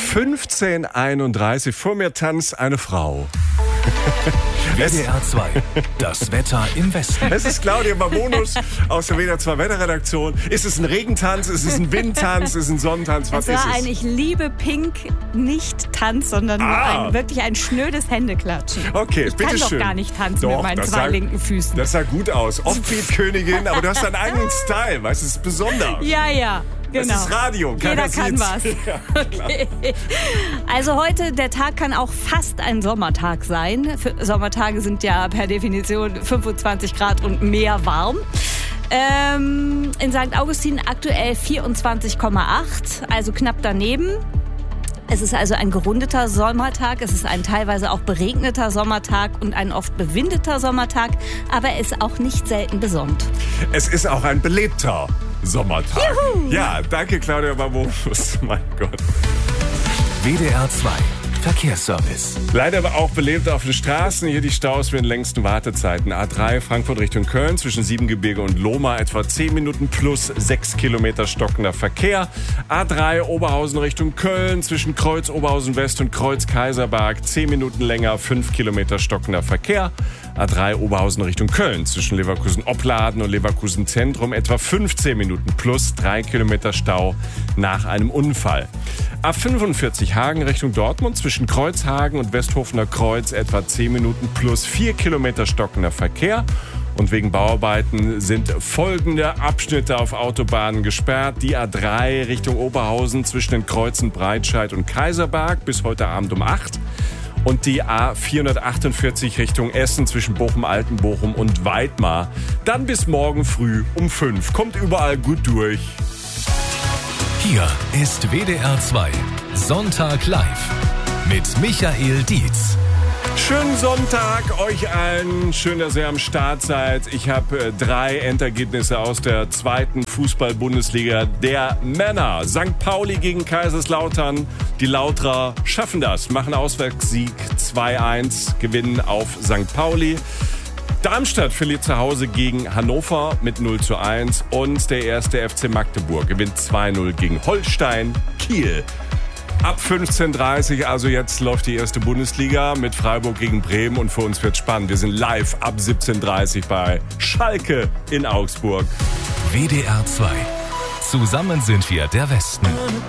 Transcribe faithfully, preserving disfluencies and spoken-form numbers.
fünfzehn Uhr einunddreißig. Vor mir tanzt eine Frau. W D R zwei, das Wetter im Westen. Es ist Claudia Babonus aus der W D R zwei Wetterredaktion. Ist es ein Regentanz? Ist es ein Windtanz? Ist es ein Sonnentanz? Was es war ist es? ein Ich liebe Pink nicht Tanz, sondern Ah. nur ein, wirklich ein schnödes Händeklatschen. Okay, ich bitte kann doch schön. gar nicht tanzen Doch, mit meinen das zwei sah- linken Füßen. Das sah gut aus. Offbeat-Königin, aber du hast deinen eigenen Style. Weißt du, es ist besonders. ja, ja. Das Genau. ist Radio. Jeder Keiner kann sieht's. was. Ja, Okay. Also heute, der Tag kann auch fast ein Sommertag sein. Für Sommertage sind ja per Definition fünfundzwanzig Grad und mehr warm. Ähm, in Sankt Augustin aktuell vierundzwanzig Komma acht, also knapp daneben. Es ist also ein gerundeter Sommertag, es ist ein teilweise auch beregneter Sommertag und ein oft bewindeter Sommertag, aber er ist auch nicht selten besonnt. Es ist auch ein belebter Sommertag. Juhu. Ja, danke Claudia Babonus. Mein Gott. W D R zwei, Verkehrsservice. Leider aber auch belebt auf den Straßen. Hier die Staus mit den längsten Wartezeiten. A drei Frankfurt Richtung Köln zwischen Siebengebirge und Lohmar etwa zehn Minuten plus sechs Kilometer stockender Verkehr. A drei Oberhausen Richtung Köln zwischen Kreuz Oberhausen West und Kreuz Kaiserberg zehn Minuten länger, fünf Kilometer stockender Verkehr. A drei Oberhausen Richtung Köln zwischen Leverkusen-Opladen und Leverkusen-Zentrum etwa fünfzehn Minuten plus drei Kilometer Stau nach einem Unfall. A fünfundvierzig Hagen Richtung Dortmund zwischen Kreuzhagen und Westhofener Kreuz etwa zehn Minuten plus vier Kilometer stockender Verkehr. Und wegen Bauarbeiten sind folgende Abschnitte auf Autobahnen gesperrt. Die A drei Richtung Oberhausen zwischen den Kreuzen Breitscheid und Kaiserberg bis heute Abend um acht. Und die A vierhundertachtundvierzig Richtung Essen zwischen Bochum-Altenbochum und Weidmar. Dann bis morgen früh um fünf. Kommt überall gut durch. Hier ist W D R zwei, Sonntag live mit Michael Dietz. Schönen Sonntag euch allen. Schön, dass ihr am Start seid. Ich habe äh, drei Endergebnisse aus der zweiten Fußball-Bundesliga der Männer. Sankt Pauli gegen Kaiserslautern. Die Lauterer schaffen das, machen Auswärtssieg zwei eins, gewinnen auf Sankt Pauli. Darmstadt verliert zu Hause gegen Hannover mit null zu eins und der erste F C Magdeburg gewinnt zwei null gegen Holstein Kiel. Ab fünfzehn Uhr dreißig, also jetzt läuft die erste Bundesliga mit Freiburg gegen Bremen und für uns wird spannend. Wir sind live ab siebzehn Uhr dreißig bei Schalke in Augsburg. W D R zwei. Zusammen sind wir der Westen.